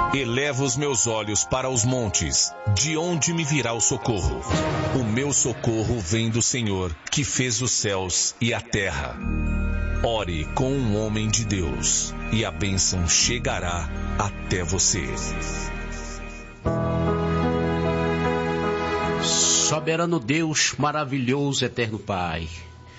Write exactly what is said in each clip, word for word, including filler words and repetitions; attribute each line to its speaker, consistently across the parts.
Speaker 1: Elevo os meus olhos para os montes, de onde me virá o socorro? O meu socorro vem do Senhor, que fez os céus e a terra. Ore com um homem de Deus, e a bênção chegará até você.
Speaker 2: Soberano Deus, maravilhoso, eterno Pai.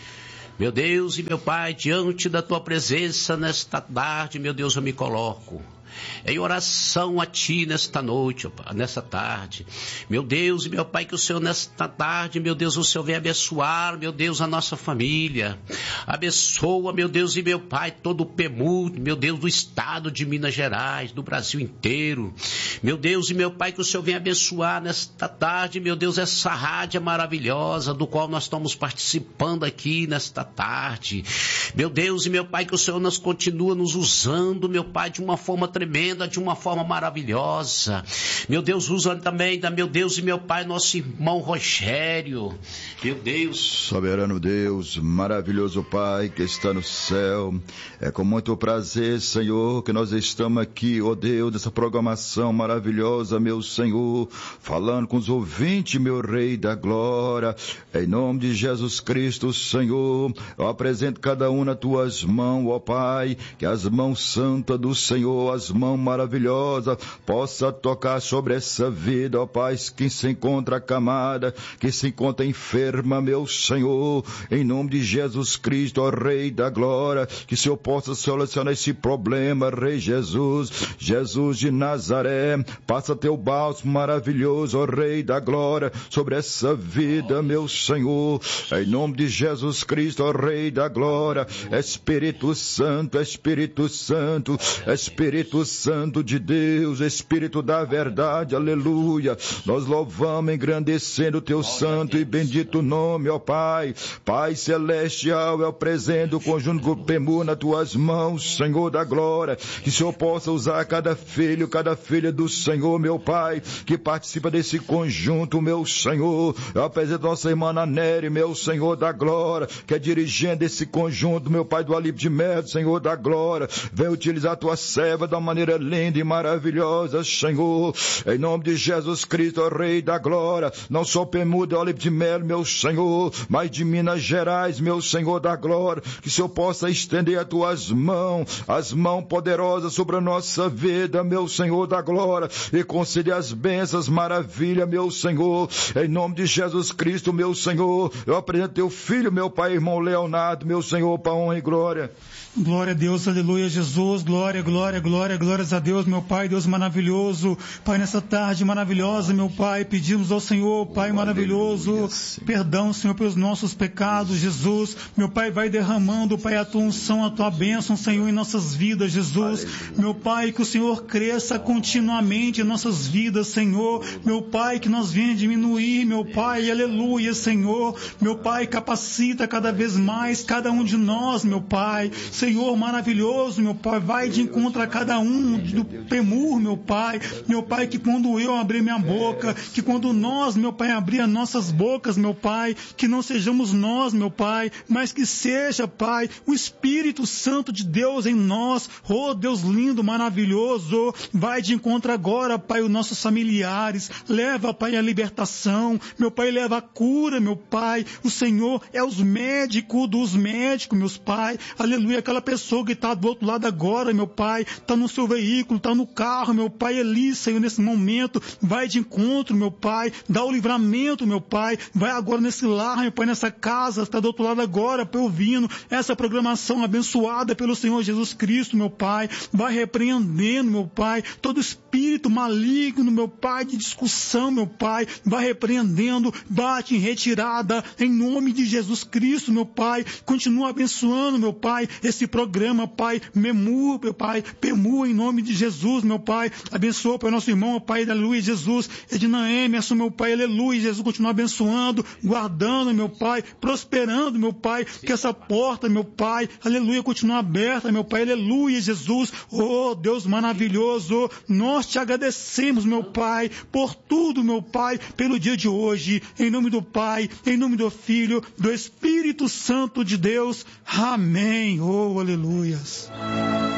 Speaker 2: Meu Deus e meu Pai, diante da Tua presença nesta tarde, meu Deus, eu me coloco em oração a Ti nesta noite, nesta tarde. Meu Deus e meu Pai, que o Senhor nesta tarde, meu Deus, o Senhor venha abençoar, meu Deus, a nossa família. Abençoa, meu Deus e meu Pai, todo o P E M U, meu Deus, do estado de Minas Gerais, do Brasil inteiro. Meu Deus e meu Pai, que o Senhor venha abençoar nesta tarde, meu Deus, essa rádio maravilhosa, do qual nós estamos participando aqui nesta tarde. Meu Deus e meu Pai, que o Senhor nos continua nos usando, meu Pai, de uma forma tremenda, de uma forma maravilhosa. Meu Deus, usa também, meu Deus e meu Pai, nosso irmão Rogério. Meu Deus.
Speaker 3: Soberano Deus, maravilhoso Pai que está no céu. É com muito prazer, Senhor, que nós estamos aqui, ó Deus, nessa programação maravilhosa, meu Senhor, falando com os ouvintes, meu Rei da Glória. Em nome de Jesus Cristo, Senhor, eu apresento cada um nas tuas mãos, ó Pai, que as mãos santas do Senhor, as mãos maravilhosas, possa tocar sobre essa vida, ó Pai, que se encontra acamada, que se encontra enferma, meu Senhor, em nome de Jesus Cristo, ó Rei da Glória, que o Senhor possa solucionar esse problema, Rei Jesus, Jesus de Nazaré, passa teu bálsamo maravilhoso, ó Rei da Glória, sobre essa vida, meu Senhor, em nome de Jesus Cristo, ó Rei da Glória, Espírito Santo, Espírito Santo, Espírito Santo de Deus, Espírito da verdade, aleluia, nós louvamos, engrandecendo o teu santo e bendito nome, ó Pai, Pai celestial, é o presente do conjunto do P E M U nas tuas mãos, Senhor da glória, que o Senhor possa usar cada filho, cada filha do Senhor, meu Pai, que participa desse conjunto, meu Senhor, eu apresento nossa irmã Nery, meu Senhor da glória, que é dirigente desse conjunto, meu Pai do Alípio de Melo, Senhor da glória, vem utilizar a tua serva da maneira linda e maravilhosa, Senhor, em nome de Jesus Cristo, Rei da glória, não só P E M U do Alípio de Melo, meu Senhor, mas de Minas Gerais, meu Senhor da glória, que o Senhor possa estender as tuas mãos, as mãos poderosas sobre a nossa vida, meu Senhor da glória, e conceder as bênçãos, maravilha, meu Senhor, em nome de Jesus Cristo, meu Senhor, eu apresento teu filho, meu Pai, irmão Leonardo, meu Senhor, para honra e glória.
Speaker 4: Glória a Deus, aleluia, Jesus, glória, glória, glória, glórias a Deus, meu Pai, Deus maravilhoso, Pai, nessa tarde maravilhosa, meu Pai, pedimos ao Senhor, Pai maravilhoso, perdão, Senhor, pelos nossos pecados, Jesus, meu Pai, vai derramando, Pai, a tua unção, a tua bênção, Senhor, em nossas vidas, Jesus, meu Pai, que o Senhor cresça continuamente em nossas vidas, Senhor, meu Pai, que nós venha diminuir, meu Pai, aleluia, Senhor, meu Pai, capacita cada vez mais cada um de nós, meu Pai, Senhor maravilhoso, meu Pai, vai de encontro a cada um do P E M U, meu Pai, meu Pai, que quando eu abrir minha boca, que quando nós, meu Pai, abrir as nossas bocas, meu Pai, que não sejamos nós, meu Pai, mas que seja, Pai, o Espírito Santo de Deus em nós, oh Deus lindo, maravilhoso, vai de encontro agora, Pai, os nossos familiares, leva, Pai, a libertação, meu Pai, leva a cura, meu Pai, o Senhor é os médicos dos médicos, meus Pai, aleluia, aquela pessoa que está do outro lado agora, meu Pai, está no seu veículo, está no carro, meu Pai, ali, Senhor, nesse momento, vai de encontro, meu Pai, dá o livramento, meu Pai, vai agora nesse lar, meu Pai, nessa casa, está do outro lado agora, Pai, ouvindo essa programação abençoada pelo Senhor Jesus Cristo, meu Pai, vai repreendendo, meu Pai, todo espírito maligno, meu Pai, de discussão, meu Pai, vai repreendendo, bate em retirada, em nome de Jesus Cristo, meu Pai, continua abençoando, meu Pai, esse programa, Pai, Memu, meu Pai, P E M U, em nome de Jesus, meu Pai, abençoa, Pai, nosso irmão, Pai, aleluia, Jesus, Edna Emerson, meu Pai, aleluia, Jesus, continua abençoando, guardando, meu Pai, prosperando, meu Pai, que essa porta, meu Pai, aleluia, continua aberta, meu Pai, aleluia, Jesus, oh, Deus maravilhoso, nós te agradecemos, meu Pai, por tudo, meu Pai, pelo dia de hoje, em nome do Pai, em nome do Filho, do Espírito Santo de Deus, amém, oh, aleluias.